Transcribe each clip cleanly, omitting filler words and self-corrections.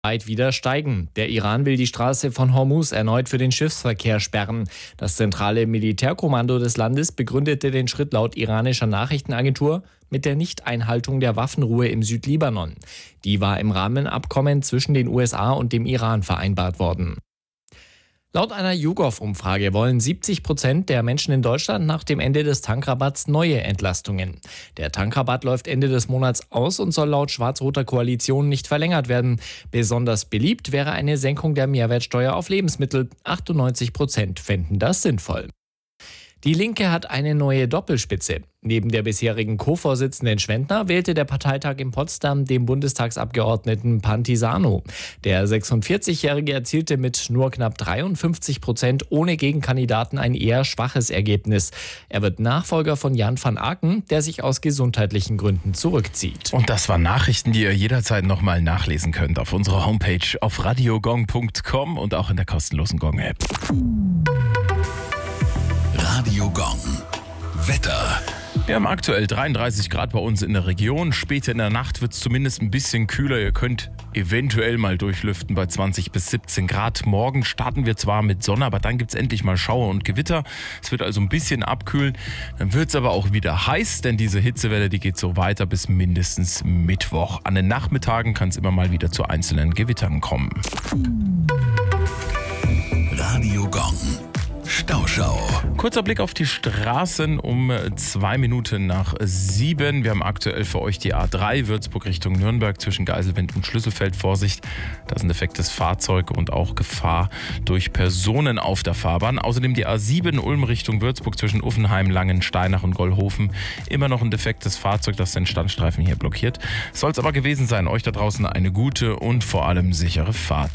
Weit wieder steigen. Der Iran will die Straße von Hormuz erneut für den Schiffsverkehr sperren. Das zentrale Militärkommando des Landes begründete den Schritt laut iranischer Nachrichtenagentur mit der Nichteinhaltung der Waffenruhe im Südlibanon. Die war im Rahmenabkommen zwischen den USA und dem Iran vereinbart worden. Laut einer YouGov-Umfrage wollen 70% der Menschen in Deutschland nach dem Ende des Tankrabatts neue Entlastungen. Der Tankrabatt läuft Ende des Monats aus und soll laut schwarz-roter Koalition nicht verlängert werden. Besonders beliebt wäre eine Senkung der Mehrwertsteuer auf Lebensmittel. 98% fänden das sinnvoll. Die Linke hat eine neue Doppelspitze. Neben der bisherigen Co-Vorsitzenden Schwendner wählte der Parteitag in Potsdam den Bundestagsabgeordneten Pantisano. Der 46-Jährige erzielte mit nur knapp 53% ohne Gegenkandidaten ein eher schwaches Ergebnis. Er wird Nachfolger von Jan van Aken, der sich aus gesundheitlichen Gründen zurückzieht. Und das waren Nachrichten, die ihr jederzeit nochmal nachlesen könnt auf unserer Homepage auf radiogong.com und auch in der kostenlosen Gong-App. Radio Gong. Wetter. Wir haben aktuell 33 Grad bei uns in der Region. Später in der Nacht wird es zumindest ein bisschen kühler. Ihr könnt eventuell mal durchlüften bei 20 bis 17 Grad. Morgen starten wir zwar mit Sonne, aber dann gibt es endlich mal Schauer und Gewitter. Es wird also ein bisschen abkühlen. Dann wird es aber auch wieder heiß, denn diese Hitzewelle, die geht so weiter bis mindestens Mittwoch. An den Nachmittagen kann es immer mal wieder zu einzelnen Gewittern kommen. Radio Gong. Stauschau. Kurzer Blick auf die Straßen um 2 Minuten nach 7. Wir haben aktuell für euch die A3 Würzburg Richtung Nürnberg zwischen Geiselwind und Schlüsselfeld. Vorsicht, da ist ein defektes Fahrzeug und auch Gefahr durch Personen auf der Fahrbahn. Außerdem die A7 Ulm Richtung Würzburg zwischen Uffenheim, Langensteinach und Gollhofen. Immer noch ein defektes Fahrzeug, das den Standstreifen hier blockiert. Soll es aber gewesen sein. Euch da draußen eine gute und vor allem sichere Fahrt.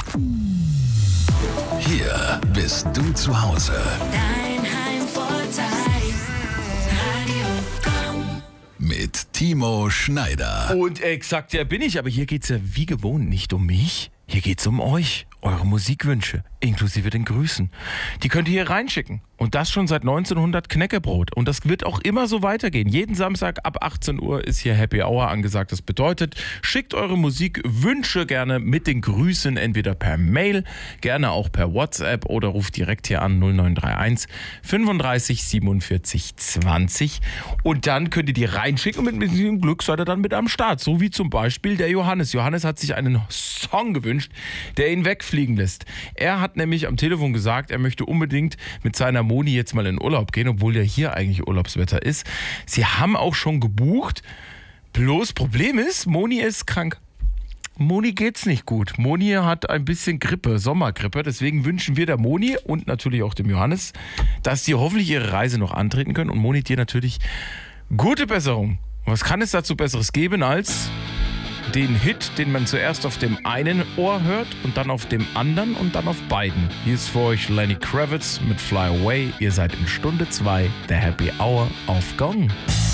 Hier bist du zu Hause. Dein Heimvorteil. Radio Gong. Mit Timo Schneider. Und exakt, ja bin ich, aber hier geht's ja wie gewohnt nicht um mich. Hier geht's um euch, eure Musikwünsche, inklusive den Grüßen. Die könnt ihr hier reinschicken. Und das schon seit 1900 Knäckebrot. Und das wird auch immer so weitergehen. Jeden Samstag ab 18 Uhr ist hier Happy Hour angesagt. Das bedeutet, schickt eure Musikwünsche gerne mit den Grüßen entweder per Mail, gerne auch per WhatsApp oder ruft direkt hier an 0931 35 47 20. Und dann könnt ihr die reinschicken und mit diesem Glück seid ihr dann mit am Start. So wie zum Beispiel der Johannes. Johannes hat sich einen Song gewünscht, der ihn wegfliegen lässt. Er hat nämlich am Telefon gesagt, er möchte unbedingt mit seiner Moni jetzt mal in Urlaub gehen, obwohl ja hier eigentlich Urlaubswetter ist. Sie haben auch schon gebucht. Bloß Problem ist, Moni ist krank. Moni geht's nicht gut. Moni hat ein bisschen Grippe, Sommergrippe. Deswegen wünschen wir der Moni und natürlich auch dem Johannes, dass sie hoffentlich ihre Reise noch antreten können. Und Moni dir natürlich gute Besserung. Was kann es dazu Besseres geben als den Hit, den man zuerst auf dem einen Ohr hört und dann auf dem anderen und dann auf beiden. Hier ist für euch Lenny Kravitz mit Fly Away. Ihr seid in Stunde 2 der Happy Hour auf Gong.